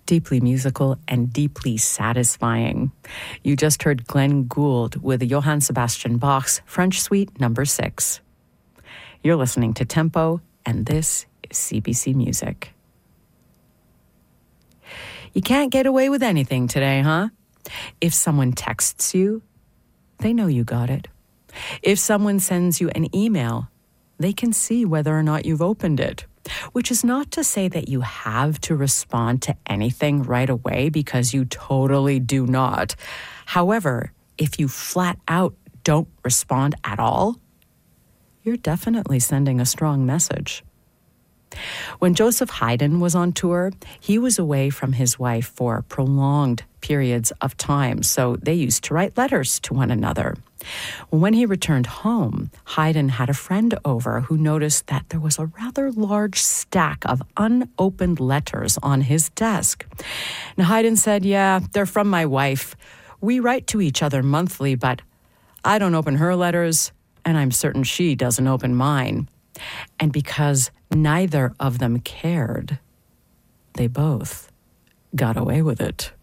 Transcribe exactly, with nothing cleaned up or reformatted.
Deeply musical and deeply satisfying. You just heard Glenn Gould with Johann Sebastian Bach's French Suite number six. You're listening to Tempo, and this is C B C Music. You can't get away with anything today, huh? If someone texts you, they know you got it. If someone sends you an email, they can see whether or not you've opened it. Which is not to say that you have to respond to anything right away, because you totally do not. However, if you flat out don't respond at all, you're definitely sending a strong message. When Joseph Haydn was on tour, he was away from his wife for prolonged periods of time, so they used to write letters to one another. When he returned home, Haydn had a friend over who noticed that there was a rather large stack of unopened letters on his desk. And Haydn said, "Yeah, they're from my wife. We write to each other monthly, but I don't open her letters, and I'm certain she doesn't open mine." And because neither of them cared, they both got away with it.